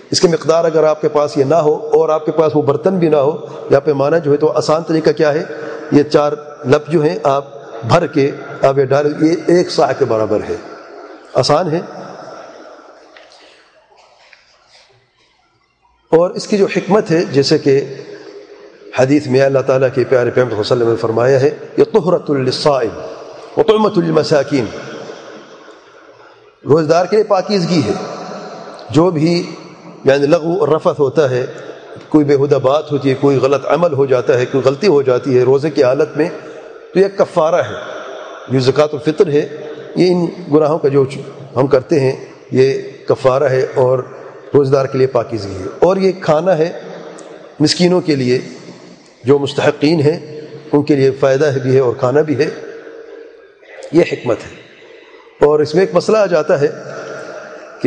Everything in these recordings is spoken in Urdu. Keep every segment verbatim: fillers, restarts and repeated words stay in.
اس کی مقدار اگر آپ کے پاس یہ نہ ہو اور آپ کے پاس وہ برتن بھی نہ ہو یا پیمانہ جو ہے تو آسان طریقہ کیا ہے، یہ چار لب جو ہیں آپ بھر کے آپ یہ ڈالیں، یہ ایک صاع کے برابر ہے، آسان ہے۔ اور اس کی جو حکمت ہے، جیسے کہ حدیث میں اللہ تعالیٰ کے پیارے پیغمبر صلی اللہ علیہ وسلم نے فرمایا ہے، یہ طہرۃ للصائم وطعمۃ للمساکین، روزدار کے لیے پاکیزگی ہے۔ جو بھی یعنی لغو اور رفث ہوتا ہے، کوئی بےہودہ بات ہوتی ہے، کوئی غلط عمل ہو جاتا ہے، کوئی غلطی ہو جاتی ہے روزے کی حالت میں، تو یہ کفارہ ہے۔ جو زکوٰۃ الفطر ہے یہ ان گناہوں کا جو ہم کرتے ہیں یہ کفارہ ہے اور روزدار کے لیے پاکیزگی ہے۔ اور یہ کھانا ہے مسکینوں کے لیے، جو مستحقین ہیں ان کے لیے فائدہ بھی ہے اور کھانا بھی ہے، یہ حکمت ہے۔ اور اس میں ایک مسئلہ آ جاتا ہے کہ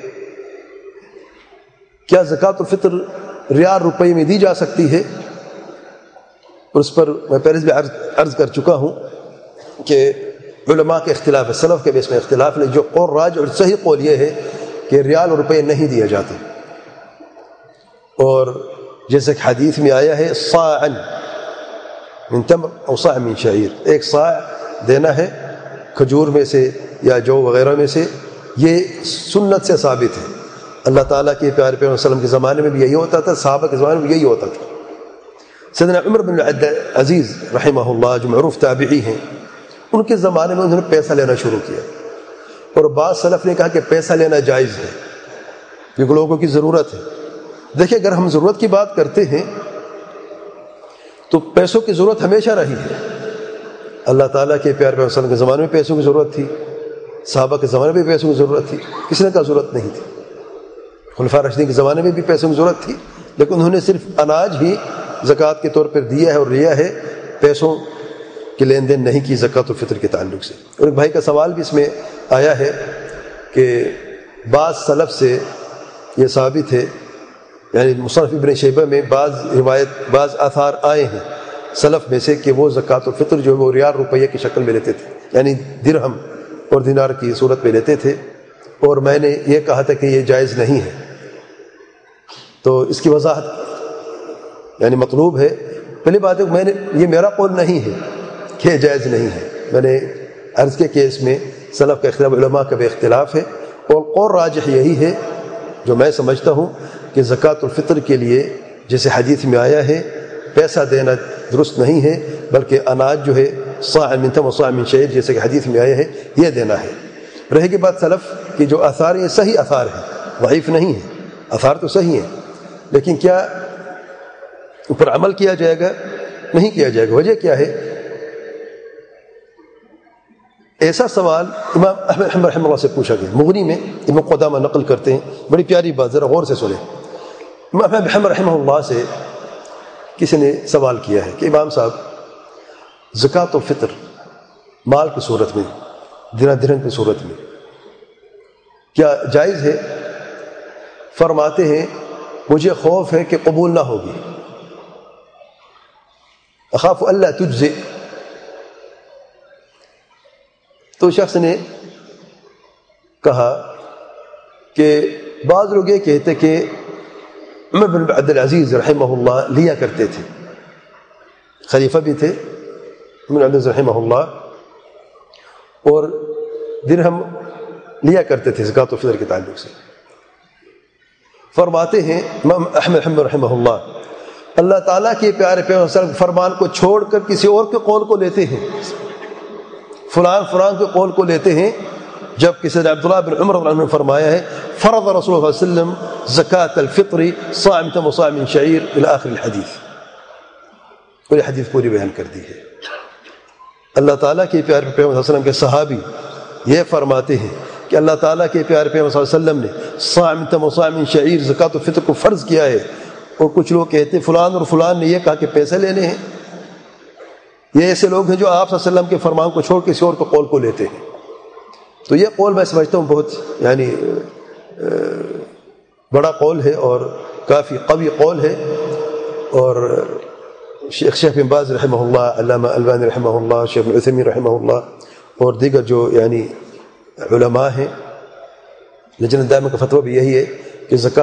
کیا زکوٰۃ الفطر ریال روپے میں دی جا سکتی ہے؟ اور اس پر میں پہلے بھی عرض عرض کر چکا ہوں کہ علماء کے اختلاف ہے، سلف کے بھی اس میں اختلاف ہے۔ جو قول راج اور صحیح قول یہ ہے کہ ریال اور روپے نہیں دیے جاتے، اور جیسے کہ حدیث میں آیا ہے صاعا من تمر او صاع من شعیر، ایک صاع دینا ہے کھجور میں سے یا جو وغیرہ میں سے، یہ سنت سے ثابت ہے۔ اللہ تعالیٰ کے پیارے پیغمبر صلی اللہ علیہ وسلم کے زمانے میں بھی یہی ہوتا تھا، صحابہ کے زمانے میں بھی یہی ہوتا تھا۔ سیدنا عمر بن عزیز رحمہ اللہ جو معروف تابعی ہیں، ان کے زمانے میں انہوں نے پیسہ لینا شروع کیا، اور بعض سلف نے کہا کہ پیسہ لینا جائز ہے کیونکہ لوگوں کی ضرورت ہے۔ دیکھیں اگر ہم ضرورت کی بات کرتے ہیں تو پیسوں کی ضرورت ہمیشہ رہی ہے۔ اللہ تعالیٰ کے پیارے پیغمبر صلی اللہ علیہ وسلم کے زمانے میں پیسوں کی ضرورت تھی، صحابہ کے زمانے میں بھی پیسوں کی ضرورت تھی، کسی نے کہا ضرورت نہیں تھی۔ خلفاء راشدین کے زمانے میں بھی پیسوں کی ضرورت تھی، لیکن انہوں نے صرف اناج ہی زکوٰۃ کے طور پر دیا ہے اور لیا ہے، پیسوں کی لین دین نہیں کی زکوٰۃ الفطر کے تعلق سے۔ اور ایک بھائی کا سوال بھی اس میں آیا ہے کہ بعض سلف سے یہ ثابت ہے، یعنی مصنف ابن شیبہ میں بعض روایت بعض آثار آئے ہیں سلف میں سے کہ وہ زکوٰۃ الفطر جو ہے وہ ریال روپیہ کی شکل میں لیتے تھے، یعنی درہم اور دینار کی صورت میں لیتے تھے، اور میں نے یہ کہا تھا کہ یہ جائز نہیں ہے۔ تو اس کی وضاحت یعنی مطلوب ہے، پہلی بات ہے میں نے یہ میرا قول نہیں ہے کہ یہ جائز نہیں ہے، میں نے عرض کے کیس میں سلف کا اختلاف، علماء کا بھی اختلاف ہے، اور قول راجح یہی ہے جو میں سمجھتا ہوں کہ زکوٰۃ الفطر کے لیے جیسے حدیث میں آیا ہے پیسہ دینا درست نہیں ہے، بلکہ اناج جو ہے صاع من تمر وصاع من شعیر جیسے کہ حدیث میں آیا ہے یہ دینا ہے۔ رہے گی بات سلف کی جو آثار یہ صحیح آثار ہیں، ضعیف نہیں ہیں، آثار تو صحیح ہیں، لیکن کیا اوپر عمل کیا جائے گا؟ نہیں کیا جائے گا۔ وجہ کیا ہے؟ ایسا سوال امام احمد رحمہ رحمہ اللہ سے پوچھا گیا، مغنی میں ابن قدامہ نقل کرتے ہیں، بڑی پیاری بات، ذرا غور سے سنیں۔ امام احمد رحمہ رحمہ اللہ سے کسی نے سوال کیا ہے کہ امام صاحب زکوٰۃ الفطر مال کی صورت میں، درہم درہم کی صورت میں کیا جائز ہے؟ فرماتے ہیں مجھے خوف ہے کہ قبول نہ ہوگی، اخاف اللہ تجزئ۔ تو شخص نے کہا کہ بعض لوگ یہ کہتے کہ عمر بن عبد العزیز رحمہ اللہ لیا کرتے تھے، خلیفہ بھی تھے عمر بن عبد العزیز رحمہ اللہ، اور درہم لیا کرتے تھے زکوٰۃ الفطر کے تعلق سے۔ فرماتے ہیں امام احمد رحمہ رحمہ اللہ اللہ تعالیٰ کے پیارے پیغمبر صلی اللہ علیہ وسلم فرمان کو چھوڑ کر کسی اور کے قول کو لیتے ہیں، فلان فلان کے قول کو لیتے ہیں، جب کسی نے عبداللہ بن عمر رضی اللہ عنہ نے فرمایا ہے فرض رسول اللہ صلی اللہ علیہ وسلم زکوٰۃ الفطر صاع من تمر وصاع من شعیر الی آخر الحدیث، اور یہ حدیث پوری بیان کر دی ہے۔ اللہ تعالیٰ کے پیارے پیغمبر صلی اللہ علیہ وسلم کے صحابی یہ فرماتے ہیں کہ اللہ تعالیٰ کے پیارے پیغمبر صلی اللہ علیہ وسلم نے صاع من تمر وصاع من شعیر زکوٰۃ الفطر کو فرض کیا ہے، اور کچھ لوگ کہتے ہیں فلان اور فلان نے یہ کہا کہ پیسے لینے ہیں۔ یہ ایسے لوگ ہیں جو آپ صلی اللہ علیہ وسلم کے فرمان کو چھوڑ کسی اور کے قول کو لیتے ہیں۔ تو یہ قول میں سمجھتا ہوں بہت یعنی بڑا قول ہے اور کافی قوی قول ہے، اور شیخ شیخ بن باز رحمہ اللہ، علامہ البانی رحمہ اللہ، شیخ ابن عثیمین رحمہ اللہ اور دیگر جو یعنی علماء ہیں، لجنہ دائمہ کا فتویٰ بھی یہی ہے کہ زکوٰۃ